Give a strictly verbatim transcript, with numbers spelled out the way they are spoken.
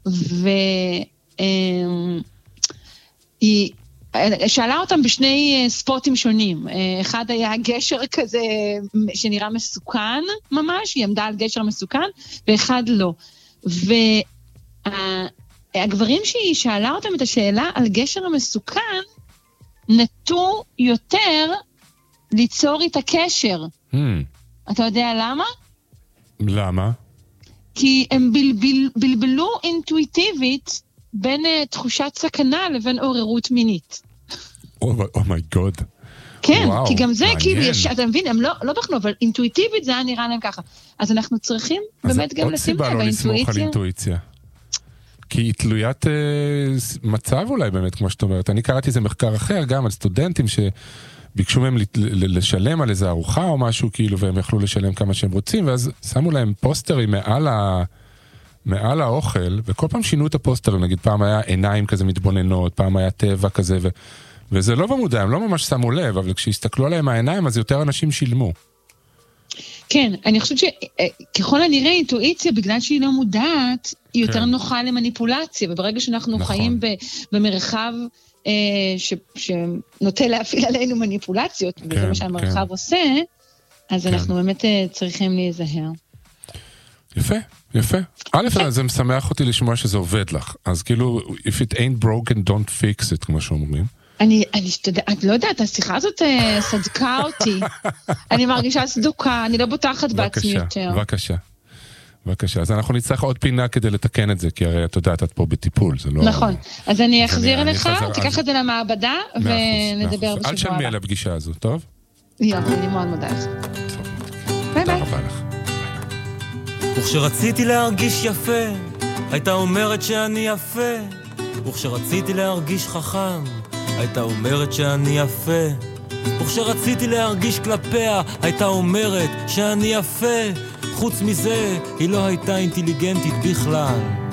והיא שאלה אותם בשני ספוטים שונים. אחד היה גשר כזה שנראה מסוכן ממש, היא עמדה על גשר מסוכן, ואחד לא. והגברים שהיא שאלה אותם את השאלה על גשר המסוכן, נטו יותר ליצור איתה קשר. Hmm. אתה יודע למה? למה? כי הם בלבל, בלבלו אינטואיטיבית בין uh, תחושת סכנה לבין עוררות מינית. אומייגוד. Oh, oh כן, וואו, כי גם זה, מעניין. כאילו, יש, אתה מבין, הם לא, לא בחנו, אבל אינטואיטיבית זה היה נראה להם ככה. אז אנחנו צריכים באמת גם לשים לב, האינטואיציה. אז עוד סיבה לא לסמוך על אינטואיציה. כי היא תלוית אה, מצב אולי באמת, כמו שאת אומרת. אני קראתי איזה מחקר אחר, גם על סטודנטים שביקשו מהם לשלם על איזה ארוחה או משהו, כאילו, והם יכלו לשלם כמה שהם רוצים, ואז שמו להם פוסטרים מעל ה... מעל האוכל, וכל פעם שינו את הפוסטרים, נגיד פעם היה עיניים כזה מתבוננות, פעם היה טבע כזה, ו... וזה לא במודע, הם לא ממש שמו לב, אבל כשהסתכלו עליהם העיניים, אז יותר אנשים שילמו. כן, אני חושבת שככל הנראה אינטואיציה, בגלל שהיא לא מודעת, היא יותר כן. נוחה למניפולציה, וברגע שאנחנו נכון. חיים ב... במרחב אה, ש... שנוטה להפעיל עלינו מניפולציות, כן, וזה מה שהמרחב כן. עושה, אז כן. אנחנו באמת צריכים להיזהר. יפה, יפה. א', זה משמח אותי לשמוע שזה עובד לך. אז כאילו, if it ain't broken, don't fix it, כמו שאומרים. אני, אני שתדע, את לא יודעת, השיחה הזאת סדקה אותי. אני מרגישה סדוקה, אני לא בוטחת בעצמי יותר. בבקשה, בבקשה. אז אנחנו נצטרך עוד פינה כדי לתקן את זה, כי הרי את יודעת, את פה בטיפול, זה לא... נכון. אז אני אחזיר אליך, תיקח את זה למעבדה, ונדבר בשבוע. אל תשלמי על הפגישה הזו, טוב? יופי, אני מאוד מודה לך. ביי ביי. תודה רבה לך. וכשרציתי להרגיש יפה, הייתה אומרת שאני יפה. וכשרציתי להרגיש חכם, הייתה אומרת שאני יפה. וכשרציתי להרגיש כלפיה, הייתה אומרת שאני יפה. חוץ מזה, היא לא הייתה אינטליגנטית בכלל.